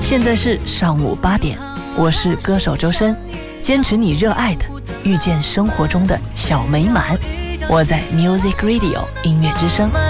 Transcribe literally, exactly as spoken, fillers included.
现在是上午八点，我是歌手周深，坚持你热爱的，遇见生活中的小美满。我在 Music Radio 音乐之声。